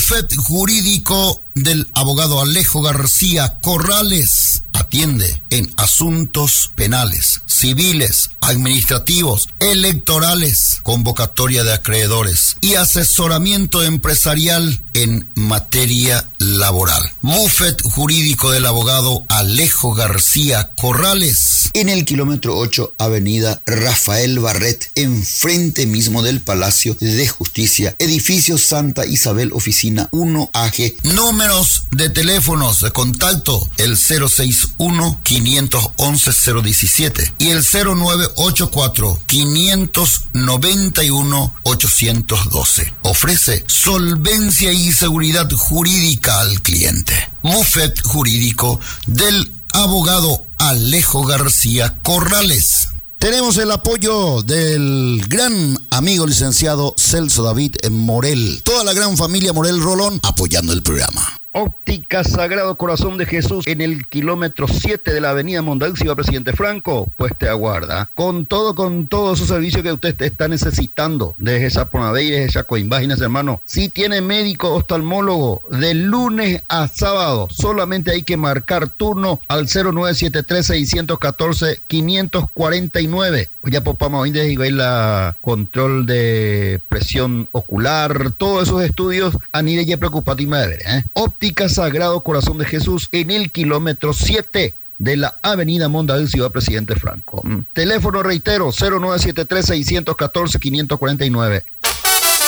Bufete jurídico del abogado Alejo García Corrales. Atiende en asuntos penales, civiles, administrativos, electorales, convocatoria de acreedores y asesoramiento empresarial en materia laboral. Bufete jurídico del abogado Alejo García Corrales, en el kilómetro 8, avenida Rafael Barret, enfrente mismo del Palacio de Justicia, edificio Santa Isabel, oficina 1AG. Números de teléfonos de contacto: el 061-511-017 y el 0984-591-812. Ofrece solvencia y seguridad jurídica al cliente. Bufete jurídico del abogado Alejo García Corrales. Tenemos el apoyo del gran amigo licenciado Celso David Morel. Toda la gran familia Morel Rolón apoyando el programa. Óptica Sagrado Corazón de Jesús, en el kilómetro 7 de la avenida Mondavi, Ciudad Presidente Franco, pues te aguarda con todo esos servicios que usted está necesitando, desde Zaponaday, desde Chacoimbáginas, hermano. Si tiene médico oftalmólogo de lunes a sábado, solamente hay que marcar turno al 0973-614-549. Ya popamos y la control de presión ocular, todos esos estudios a nivel de preocupati madre, Óptica Sagrado Corazón de Jesús, en el kilómetro 7 de la avenida Mondavi, Ciudad Presidente Franco. Teléfono, reitero, 0973-614-549.